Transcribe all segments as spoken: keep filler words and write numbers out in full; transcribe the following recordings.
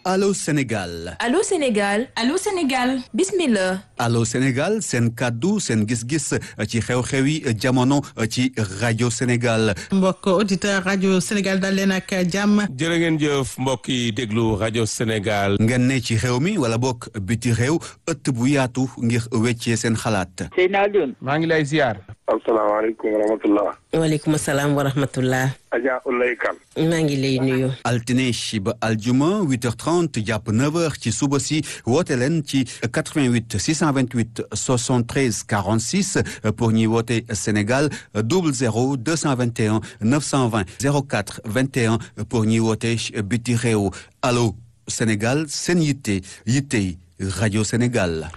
Allô Sénégal. Allô Sénégal. Allô Sénégal. Bismillah. Allô Sénégal seen kàddu seen gis-gis ci xew-xewi jamono ci rajo Sénégal. mbokk auditeur rajo Sénégal dal leen ak jàmm. jërë ngeen jëf mbokk yi déglu rajo Sénégal. ngeen ne ci xew mi wala bokk biti réew ëtt bu yaatu ngir weccee seen xalaat. Seydina Alioune. maa ngi lay ziar. asalaamaaleykum wa rahmatulah. waaleykum salaam wa rahmatulah. Adja Oulaye Kane. maa ngi lay nuyu. altine ba aljuma huit heures trente jàpp neuf heures ci suba si woote leen ci quatre-vingt-huit six cent vingt-huit soixante-treize quarante-six pour ñuy woote Sénégal double zéro deux cent vingt et un neuf cent vingt zéro quatre vingt et un pour ñuy woote biti réew. allo Sénégal seen yitte yittey rajo Sénégal.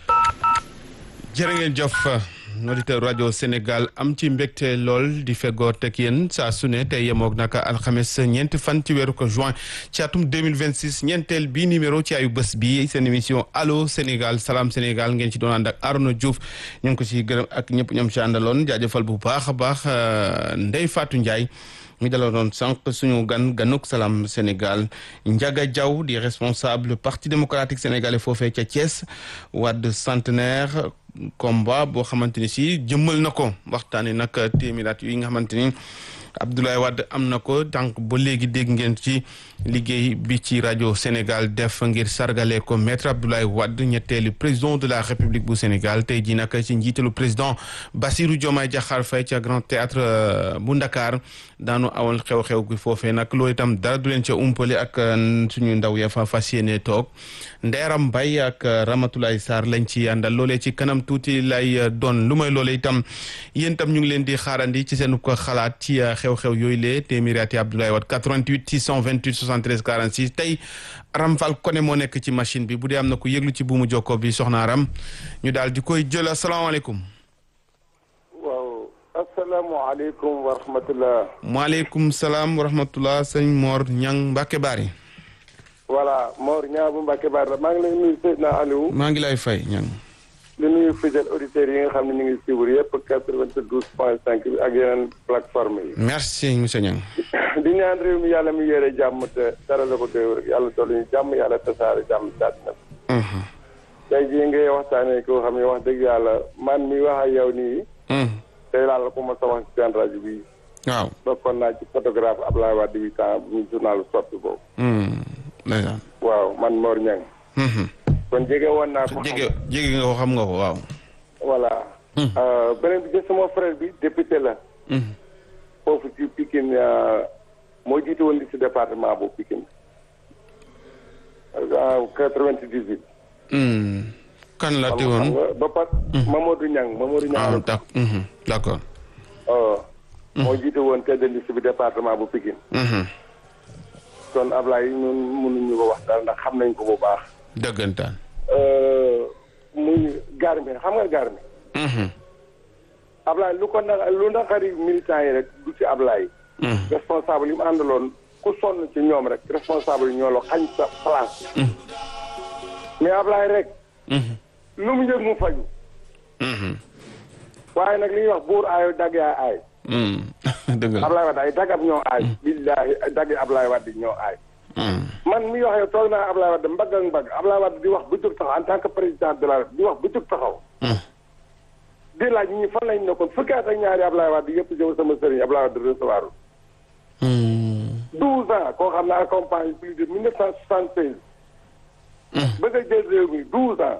jërë ngeen jëf. auditeur rajo Sénégal am ci mbégte lool di feggoo teg yéen saa su ne tey yemoog naka alxames ñeenti fan ci weeru ko juin ci atum deux mille vingt-six ñeenteel bii numéro ci ayu bés bi seen émission allo Sénégal salaam Sénégal ngeen ci doon ànd ak Arona Diouf ñu ngi ko ci gërëm ak ñëpp ñoom ci àndaloon jaajëfal bu baax a baax Ndeye Fatou Ndiaye mi daloon sànq suñu gan ganuk salaam Sénégal Ndiaga Diaw di responsable parti démocratique sénégalais foofee ca Thiès Wade centenaire combat boo xamante ni si jëmmal na ko waxtaanee nag téeméeraat yi nga xamante ni Abdoulaye Wade am na ko donc ba léegi dégg ngeen ci liggéey bi ci rajo Sénégal def ngir sargale ko maître Abdoulaye Wade ñetteelu président de la République bu Sénégal tey jii nag ci njiitalu président Bassirou Diomaye Diakhar Faye ca Grand Théâtre bu Ndakaar daanu awal xew-xew gi foofee nag loolu itam dara du leen ca umpale ak suñu ndaw ya fa fas yéene toog Ndeeram Mbaye ak Ramatoulaye Sarr lañ ci àndal loolee ci kanam tuuti lay doon lu may loolee itam yéen itam ñu ngi leen di xaarandi ci seen ko xalaat ci xew-xew yooyu lee téeméeraati Abdoulaye Wade quatre-vingt-huit six cent vingt-huit soixante-treize quarante-six tey Aram Fall Koné moo nekk ci machine bi bu dee am na ku yëglu ci buumu jokko bi soxna Aram ñu daal di koy jël asalaamaaleykum. waaw asalaamaaleykum wa rahmatulah. maaleykum salaam wa rahmatulah sëñ Mor Niang Mbacke Bari. voilà Mor Niang bu Mbacke Bari maa ngi lay nuyu Seydina Aliou. maa ngi lay fay Niang. di nuyu fidèles auditeurs yi nga xam ne ñu ngi suivre yëpp quatre-vingt-douze point cinq bi ak yeneen plateforme yi. merci monsieur Niang. di ñaan réew mi yàlla mi yore jàmm te dara la ko déw rek yàlla dolli ñu jàmm yàlla tasaare jàmm daal na. tey jii ngay waxtaanee koo xam ne wax dëgg yàlla man mi wax ak yow nii. tey laa la ko mos a wax ci seen rajo bi. waaw bokkoon naa ci photographe Ablaye Wade huit ans bu journal soppi boobu. ndeysaan. waaw man Mor Niang. kon jege woon naa ko. jege jege nga ko xam nga ko waaw. voilà. beneen bi sama frère bi député la. foofu ci Pikine moo jiite woon li ci département bu Pikine. quatre-vingt-dix-huit. kan la te woon. ba pat Mamadou Niang Mamadou Niang. ah d'accord. moo jiite woon tête de liste bi département bu Pikine. kon Ablaye ñun mënuñu ko wax daal ndax xam nañ ko bu baax. dëggantaan. muy gaar mi xam nga gaar mi. Ablaye lu ko na lu naqari militant yi rek du ci Ablaye. responsable yi mu àndaloon ku sonn ci ñoom rek responsable yi ñoo la xañ sa place. mais Ablaye rek. lu mu njëg mu faju. waaye nag li ñuy wax buur aayo dagg yaa aay. dëgg la Ablaye Wade ay dagab ñoo aay. billaahi dagg Ablaye Wade ñoo aay. man mi wax yow toog naa Ablaye Wade mbagg ak mbagg Ablaye Wade di wax bu jóg taxaw en tant que président de la République di wax bu jóg taxaw. di laaj ñi fan lañ nekkoon fukki at ak ñaari Ablaye Wade yëpp jëm sama sëriñ Ablaye Wade recevoir. douze ans koo xam ne accompagné plus de mille neuf cent soixante-seize. bëgg a jël réew mi douze ans.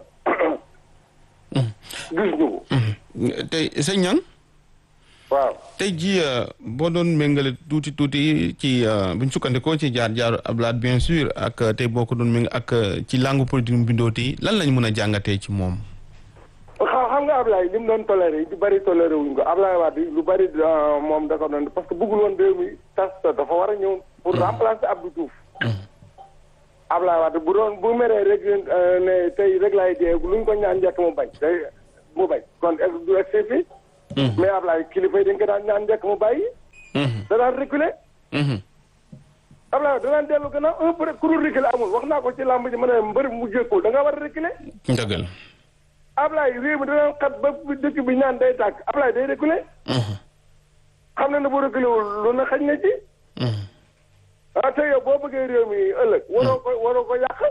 gis ñu ko. tey sëñ Niang. waaw tey jii boo doon méngale tuuti tuuti ci buñ sukkandikoo ci jaar jaar Ablaye bien sûr ak tey boo ko doon méngale ak ci langue politique mu bindooti lan lañ mën a jàngatee ci moom. xam xam nga Ablaye li mu doon toléré du bari toléré wuñ ko Ablaye Wade lu bari moom da ko doon parce que bëggul woon réew mi tas dafa war a ñëw pour remplacer Abdou Diouf. Ablaye Wade bu doon bu meree rek ne tey rek laay dee luñ ko ñaan njëkk mu bañ day mu bañ kon du egsi fii. mais Ablaye kilifa yi dañ ko daan ñaan njëkk mu bàyyi. da daan reculer. Ablaye da daan dellu gannaaw un peu ku dul reculer amul wax naa ko ci làmb ji ma ne mbër mu jékkul da nga war a reculer. dëgg la. Ablaye réew mi da daan xat ba dëkk bi ñaan day tàkk Ablaye day reculer. xam na ne bu reculer wul lu na xañ na ci. ah te yow boo bëggee réew mi ëllëg waroo ko waroo ko yàq.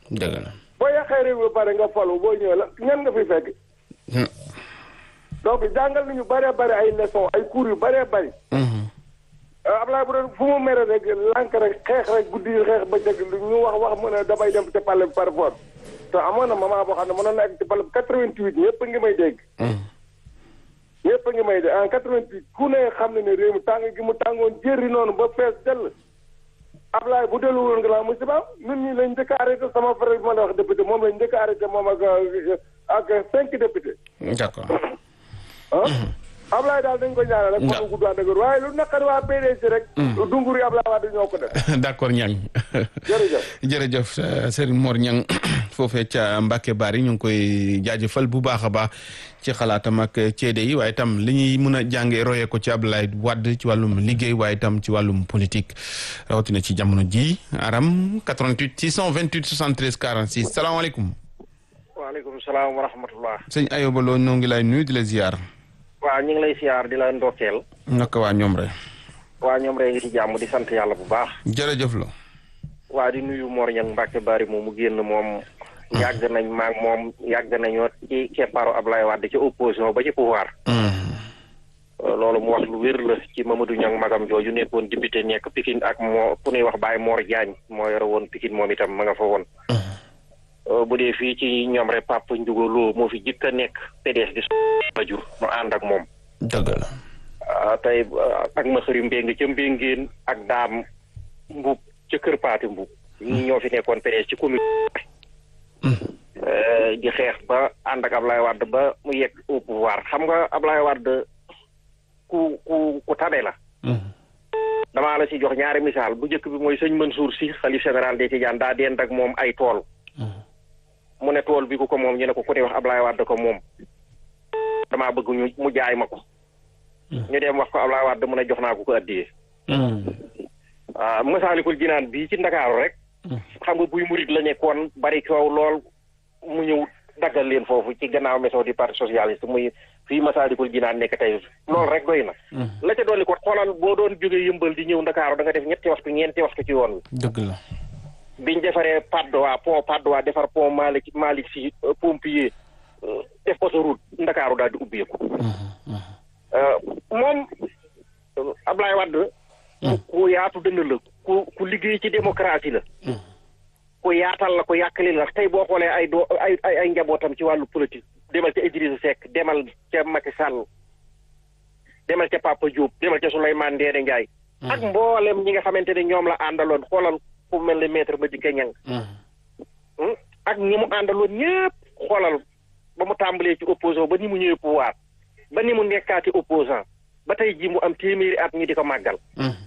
dëgg la. boo yàqee réew ba pare nga falu boo ñëwee la ñan nga fi fekk. donc jàngal nañu bëree bëri ay leçons ay cours yu bëree bëri. Ablaye bu doon fu mu mere rek lànk rek xeex rek guddi xeex ba jëgg lu ñu wax wax mu ne damay dem ci palais par force te amoon na moment boo xam ne mënoon na egg ci palais quatre-vingt-huit ñëpp a ngi may dégg. ñëpp a ngi may dégg en quatre-vingt-huit ku ne xam ne ne réew mi tàng gi mu tàngoon jëri noonu ba fees dell. Ablaye bu dellu woon nga la musiba ñun ñi lañ njëkk a arrêté sama frère bi ma la wax député moom lañ njëkk a arrêté moom ak ak cinq députés. d'accord. ah Ablaye daal dañ ko ñaanal rek. waaw gudd waa dëgg waaye lu naqari waa P D C rek. lu dungur yi Ablaye Wade ñoo ko def. d'accord Niang. jërëjëf jërëjëf Serigne Mor Niang foofee ca Mbacke Bari ñu ngi koy jaajëfal bu baax a baax ci xalaatam ak ceede yi waaye itam li ñuy mën a jàngee royee ko ci Ablaye Wade ci wàllum liggéey waaye itam ci wàllum politique rawatina ci jamono ji aram quatre-vingt-huit six cent vingt-huit soixante-treize quarante-six salaamaaleykum. waaleykum salaam wa rahmatullah. sëñ Ayoba Lo ñoo ngi lay nuyu di la ziar. waaw ñu ngi lay siyaar di la ndokkeel. naka waa ñoom rek. waa ñoom rek ngi ci jàmm di sant yàlla bu baax. jërëjëf Lo. waa di nuyu Mor Niang Mbacke Bari moom mu génn moom. yàgg nañ maag moom yàgg nañoo ci keppaaru Ablaye Wade ci opposition ba ci pouvoir. loolu mu wax lu wér la ci Mamadou Niang magam jooju nekkoon député nekk Pikine ak moo ku ñuy wax Baye Mor Diagne moo yore woon Pikine moom itam ma nga fa woon. bu dee fii ci ñoom rek Papa Ndiouga Lo moo fi jëkk a nekk P D S di bajur mu ànd ak moom. dëgg la. tey ak ma xëri mbéng ca mbéngeen ak daam mbub ca kër Paate mbub ñi ñoo fi nekkoon P D S ci commune di xeex ba ànd ak Ablaye Wade ba mu yegg au pouvoir xam nga Ablaye Wade ku ku ku tabe la. damaa la ci jox ñaari misaal bu njëkk bi mooy sëñ Mansour Sy xalif général des Tidianes daa dend ak moom ay tool. mu ne tool bi ku ko moom ñu ne ko ku ne wax Ablaye Wade ko moom damaa bëgg ñu mu jaay ma ko. ñu dem wax ko Ablaye Wade mu ne jox naa ko ko addiyee. Masaalikul Jinaan bii ci Ndakaaru rek. xam nga buy murit la nekkoon bari coow lool mu ñëw daggal leen foofu ci gannaaw maison du parti socialiste muy fii Masaalikul Jinaan nekk tey loolu rek doy na. la ca dolli ko xoolal boo doon jógee yëmbal di ñëw Ndakaaru da nga def ñetti waxtu ñeenti waxtu ci yoon wi. dëgg la. biñ defaree Padoa pont Padoa defar pont Malick Malick Sy pompier def ko sa route Ndakaaru daal di ubbeeku. moom Ablaye Wade. ku yaatu dënn la ku ku liggéey ci démocratie la. ku yaatal la ku yàqali la tey boo xoolee ay doo ay ay ay njabootam ci wàllu politique demal ca Idrissa Seck demal ca Macky Sall demal ca Papa Diop demal ca Souleymane Ndéné Ndiaye. ak mboolem ñi nga xamante ne ñoom la àndaloon xoolal. ku mel ne maître Madické Niang ak ñi mu àndaloon ñëpp xoolal ba mu tàmbalee ci opposant ba ni mu ñëwee pouvoir ba ni mu nekkaati opposant ba tey ji mu am téeméeri at ñi di ko màggal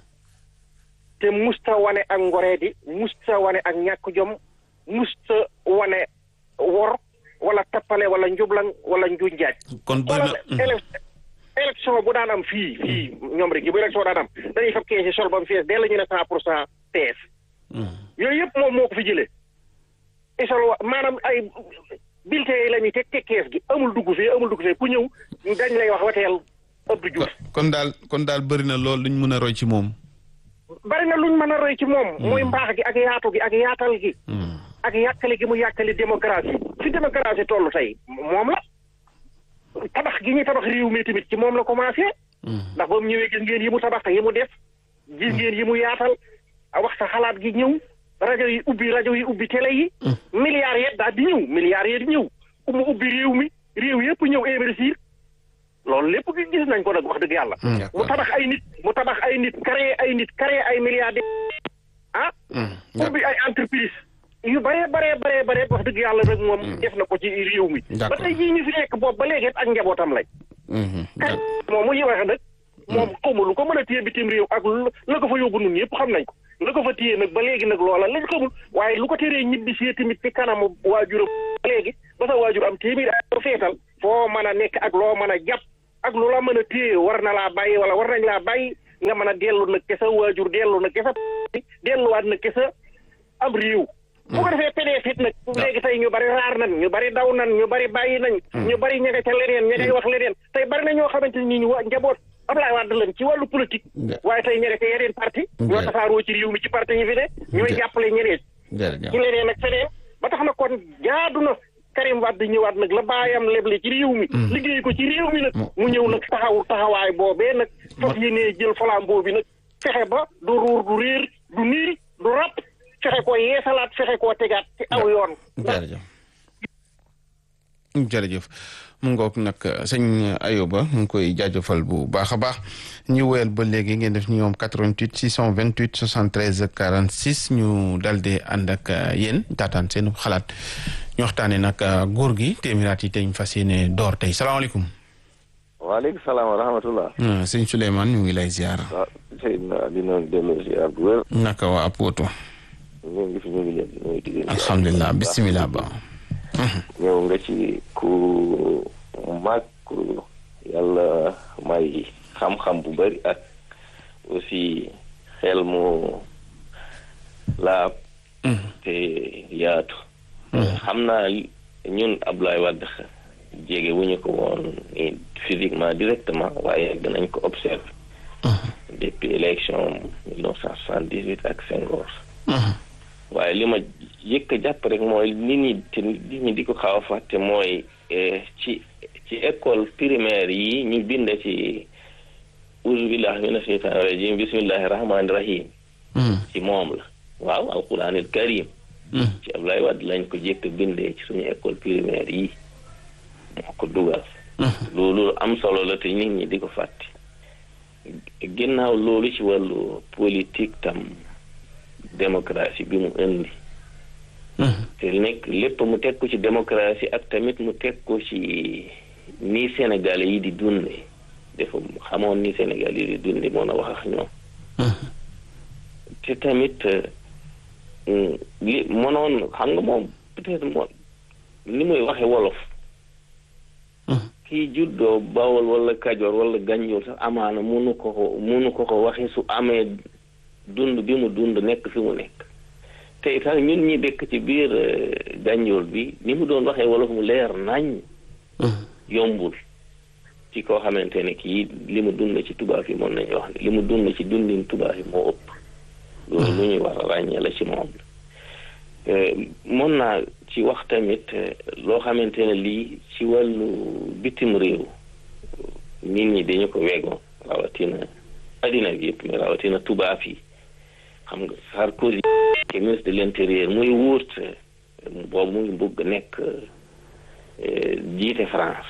te musta wane ak ngoreedi musta wane ak ñàkk jom musta wane wor wala tappale wala njublang wala njunjaaj kon bëri na élection bu daan am fii fii ñoom rek yi bu élection daan am dañuy fab keesi sol ba mu fees dee la ñu ne cent pour cent P S yooyu yëpp moom moo ko fi jëlee isol wa maanaam ay bulletins yi la ñuy teg teg kees gi amul dugg fee amul dugg fee ku ñëw dañ lay wax wateel Abdou Diouf. kon daal kon daal bëri na lool luñ mën a roy ci moom. bëri na luñ mën a roy ci moom. mooy mbaax gi ak yaatu gi ak yaatal gi. ak yàkkali gi mu yàkkali démocratie fi démocratie toll tey moom la tabax gi ñuy tabax réew mi tamit ci moom la commencé. ndax ba mu ñëwee gis ngeen yi mu tabax yi mu def. gis ngeen yi mu yaatal. wax sa xalaat gi ñëw rajo yi ubbi rajo yi ubbi télé yi. milliards yëpp daal di ñëw milliards yëpp ñëw mu ubbi réew mi réew yëpp ñëw investir loolu lépp gis nañ ko nag wax dëgg yàlla. mu tabax ay nit mu tabax ay nit créé ay nit créé ay milliards ah. ubbi ay entreprise yu bëree baree baree baree wax dëgg yàlla rek moom def na ko ci réew mi. ba tey jii ñu fi nekk boobu ba léegi ak njabootam lañ. kay moom mu ñuy waxe nag. moom xawma lu ko mën a téye bitim réew ak la ko fa yóbbu nun yëpp xam nañ ko la ko fa téye nag ba léegi nag loola lañ xamul waaye lu ko teree ñibbi si tamit ci kanamu waajuram ba léegi ba sa waajur am téeméer ak feetal foo mën a nekk ak loo mën a jàpp ak lu la mën a téye war na laa bàyyi wala war nañ laa bàyyi nga mën a dellu nag ke sa waajur dellu nag ke sa delluwaat nag ke sa am réew bu ko defee P D S it nag léegi tey ñu bari raar nañ ñu bari daw nañ ñu bari bàyyi nañ ñu bari ña nga ca leneen ña ngay wax leneen tey bari na ñoo xamante ni ñu wa njaboot Ablaye Wade lañ ci wàllu politique waaye tey ña nga ca yeneen parti ñoo tasaaroo ci réew mi ci parti yi fi ne ñooy jàppale ñeneen ci leneen ak feneen ba tax na kon jaadu na Karim Wade ñëwaat nag la baayam leble ci réew mi liggéey ko ci réew mi nag mu ñëw nag taxaw taxawaay boobee nag fas yéenee jël flambeau bi nag fexe ba du ruur du réer du niir du rab fexe koo yeesalaat fexe koo tegaat ci aw yoon jërëjëf jërëjëf mu ngoog nag sëñ Ayoba mu ngi koy jaajëfal bu baax a baax ñu woyal ba léegi ngeen def ñoom quatre-vingt-huit six cent vingt-huit soixante-treize quarante-six ñu daldi ànd ak yéen taataan seen xalaat ñu waxtaanee nag góor gi téeméeraat yi teñ fas yéene door tey salaamaaleykum. waaleykum salaam wa rahmatullah. sëñ Souleymane ñu ngi lay ziar. waaw Seydina dina delloo ziar bu wér. naka waa Poto. ñu ngi fi ñu ngi leen di nuyu di leen. alhamdulilah bisimilah ba. ñëw nga ci ku mag ku yàlla may xam-xam bu bari ak aussi xel mu laab te yaatu. xam naa ñun Abdoulaye Wade jege wu ñu ko woon physiquement directement waaye danañ ko observer depuis élection mille neuf cent soixante-dix-huit ak Senghor. waaye li ma yëkk a jàpp rek mooy nit ñi te nit ñi di ko xaw a fàtte mooy ci ci école primaire yi ñu bind ci auzu billahi mina shaytaani rajim bismillahi rahmaani rahim ci moom la waaw alquranil karim ci Abdoulaye Wade lañ ko jëkk bindee ci suñu école primaire yi moo ko dugal loolu am solo la te nit ñi di ko fàtte ginnaaw loolu ci wàllu politique tam démocratie bi mu indi te nekk lépp mu teg ko ci démocratie ak tamit mu teg ko ci ni Sénégalais yi di dunde dafa xamoon ni Sénégalais yi di dunde moo na wax ak ñoom te tamit li mënoon xam nga moom peut-être moom ni muy waxe wolof kii juddoo Bawol wala Kajoor wala Gànjool sax amaana munu ko ko munu ko ko waxe su amee dund bi mu dund nekk fi mu nekk te itam ñun ñi dëkk ci biir Gànjool bi ni mu doon waxee wolof mu leer nañ yombul ci koo xamante ne kii li mu dund ci tubaab yi moom nañu wax ne li mu dund ci dundin tubaab yi moo ëpp loolu lu ñuy war a ràññee la ci moom mën naa ci wax tamit loo xamante ne lii ci wàllu bitim réew nit ñi dañu ko weegoon rawatina addina bi yëpp mais rawatina tubaab yi xam nga Sarkozy ke ministre de l'intérieur muy wóort boobu mu ngi bëgg nekk jiite France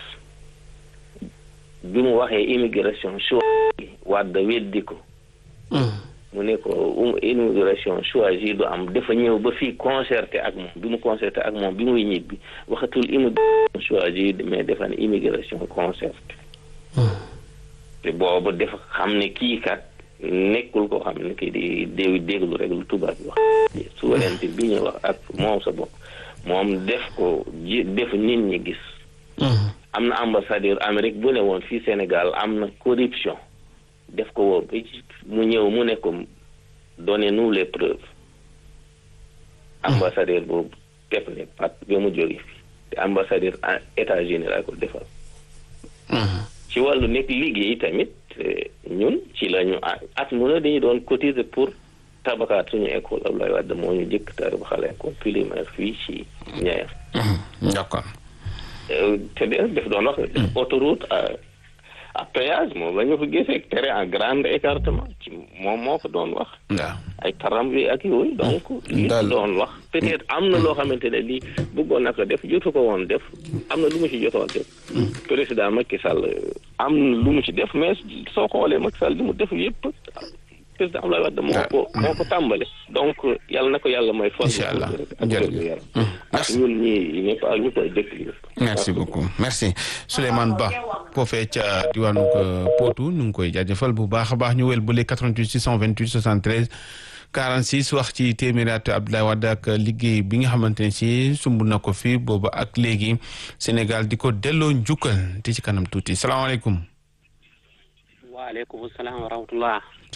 bi mu waxee immigration choisie Wade weddi ko mu ne ko immigration choisie du am dafa ñëw ba fii concerté ak moom bi mu concerté ak moom bi muy ñibbi waxatul immigration choisie mais dafa ne immigration concerté te boobu dafa xam ne kii kat nekkul koo xam ne kii di déewi déglu rek lu tubaab bi wax souveraineté bi ñu wax ak moom sa bopp moom def ko ji def nit ñi gis am na ambassadeur Amérique bu ne woon fii Sénégal am na corruption def ko woo ba mu ñëw mu ne ko donnez-nous les preuves ambassadeur boobu def ne pat ba mu jóge fi te ambassadeur États-Unis laa ko defal ci wàllu nekk liggéey tamit ñun ci la ñu at mu ne dañu doon cotiser pour tabaxaat suñu école Abdoulaye Wade moo ñu jëkk tabaxal école primaire fii ci Niayes. D'accord. te de def doon wax autoroute à péage moom la ñu ko gisee tere en grand écartement ci moom moo ko doon wax. ay taram bi ak yooyu donc. li ko doon wax peut-être am na loo xamante ne lii bëggoon na ko def jotu ko woon def am na lu mu ci jotoon def. président Macky Sall am na lu mu ci def mais soo xoolee Macky Sall li mu def yëpp président Abdoulaye Wade moo ko moo ko tàmbale. donc yàlla na ko yàlla may. incha allah jërëjëf ak ñun ñii ñëpp ak ñu koy dëkk yi. merci beaucoup merci Souleymane Ba foofee ca diwaanu Potou ñu ngi koy jaajëfal bu baax a baax ñu wél bu léegi quatre-vingt-huit six cent vingt-huit soixante-treize quarante-six wax ci téeméeraat Abdoulaye Wade ak liggéey bi nga xamante ne si sumb na ko fi boobu ak léegi Sénégal di ko delloo njukkal te ci kanam tuuti salaamaaleykum. waaleykum salaam wa rahmatullah.